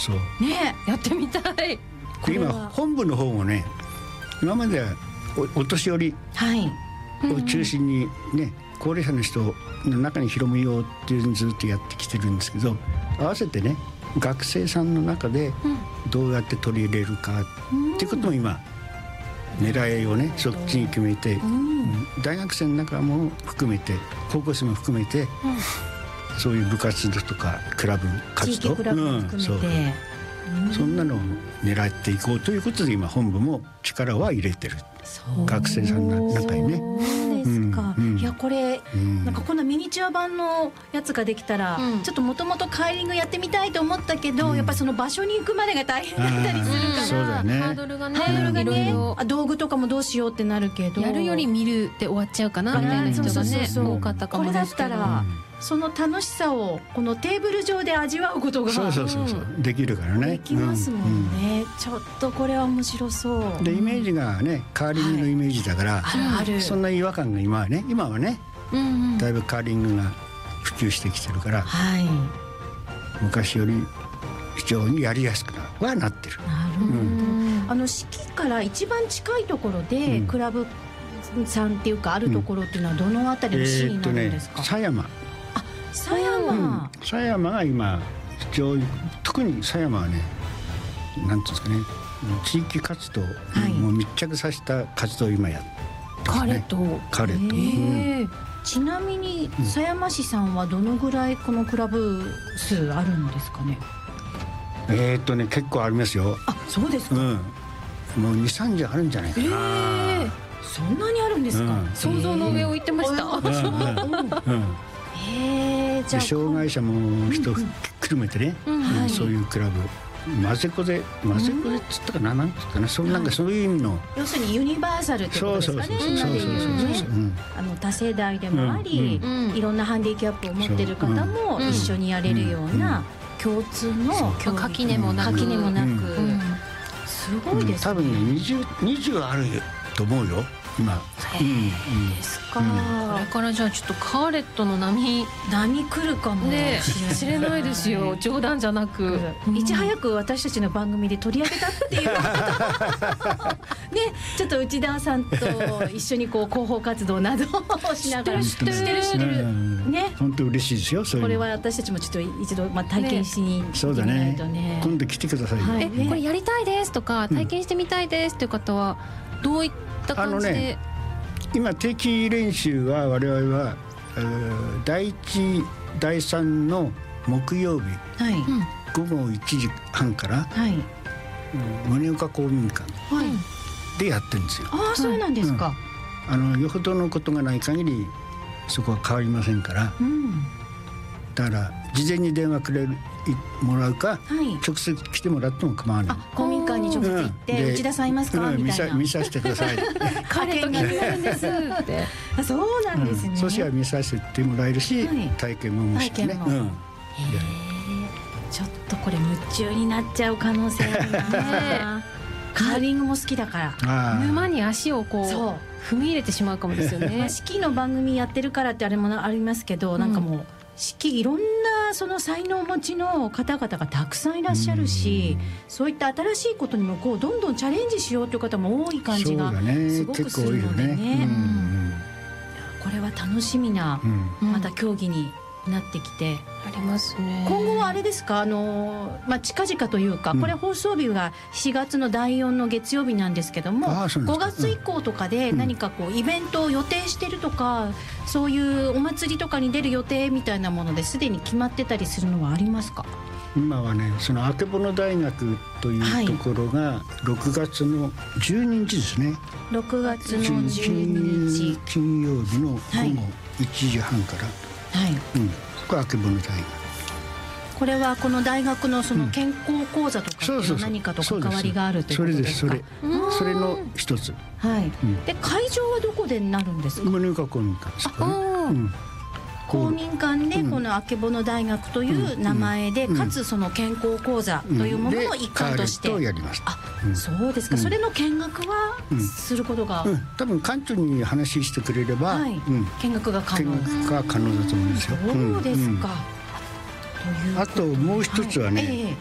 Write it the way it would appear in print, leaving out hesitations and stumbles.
そうね、やってみたい。 今本部の方もね、今までは お年寄りを中心にね、高齢者の人の中に広めようっていうのをずっとやってきてるんですけど、合わせてね学生さんの中でどうやって取り入れるかっていうことも今狙いをねそっちに決めて、大学生の中も含めて高校生も含めて、そういう部活とかクラブ活動、 地域クラブも含めて、 そんなのを狙っていこうということで今本部も力は入れてる。学生さんの中にね。 そうですか。いやこれ、なんかこんなミニチュア版のやつができたら、ちょっともともとカーリングやってみたいと思ったけど、やっぱりその場所に行くまでが大変だったりするから、 そうだね、 ハードルがね、道具とかもどうしようってなるけど、 やるより見るで終わっちゃうかなみたいな人がね多かったかもですけど、これだったらその楽しさをこのテーブル上で味わうことがそうできるからね。 できますもんね。ちょっとこれは面白そう。 でイメージがねカーリングのイメージだから、そんな違和感が今はねだいぶカーリングが普及してきてるから、昔より非常にやりやすくはなってる。 式から一番近いところでクラブさんっていうかあるところっていうのはどのあたりの市になるんですか？ 狭山。狭山が今非常に、特に狭山はね、なんていうんですかね、地域活動も密着させた活動を今やってますね。カレット。 ちなみに狭山市さんはどのぐらいこのクラブ数あるんですかね？ 結構ありますよ。 あ、そうですか。 もう2、30あるんじゃないかな。 そんなにあるんですか？ 想像の上を言ってました。 じゃあ障害者も人くるめてね、そういうクラブ、混ぜこぜっつったかな、なんつったかな、そういう意味の、 要するにユニバーサルってことですかね。今でいうね、多世代でもあり、いろんなハンディキャップを持ってる方も一緒にやれるような共通の垣根もなく、 すごいですね。 多分ね20あると思うよ今。 ですか。 これからじゃあちょっとカーレットの波来るかもしれないですよ。冗談じゃなく、 いち早く私たちの番組で取り上げたっていうね、ちょっと内田さんと一緒にこう広報活動などをしながらしてるね。 本当嬉しいですよ。 これは私たちもちょっと一度体験しに行ってみないとね。 今度来てくださいよ。 これやりたいですとか体験してみたいですという方はどういった感じで？ 今定期練習は我々は第1第3の木曜日、午後1時半から、宗岡公民館でやってるんですよ。 ああ、そうなんですか。 よほどのことがない限りそこは変わりませんから、だから事前に電話もらうか、直接来てもらっても構わない。 公民館に直接行って内田さんいますかみたいな、 見させてください。 彼と気になるんですって。 そうなんですね。 そうしたら見させてもらえるし、体験もしてね。 ちょっとこれ夢中になっちゃう可能性あるな。カーリングも好きだから、 沼に足をこう踏み入れてしまうかもですよね。 式の番組やってるからってあれもありますけど、なんかもう式いろんなその才能をお持ちの方々がたくさんいらっしゃるし、そういった新しいことにもこうどんどんチャレンジしようという方も多い感じがすごくするのでね。これは楽しみなまた競技になってきてありますね。 今後はあれですか、近々というか、これ放送日が7月の第4の月曜日なんですけども、5月以降とかで何かこうイベントを予定してるとか、そういうお祭りとかに出る予定みたいなものですでに決まってたりするのはありますか？ 今はね、そのあけぼの大学というところが6月の12日ですね。 6月の12日金曜日の午後1時半から、これあけぼの大学。 これはこの大学のその健康講座とかっていうのは何かと関わりがあるということですか？ それの一つ。 で会場はどこでなるんですか？ 宗岡公民館ですかね。 公民館でこのあけぼの大学という名前で、かつその健康講座というものの一環として、そうですか。それの見学はすることが、 多分館長に話してくれれば見学が可能だと思うんですよ。 そうですか。 あともう一つはね、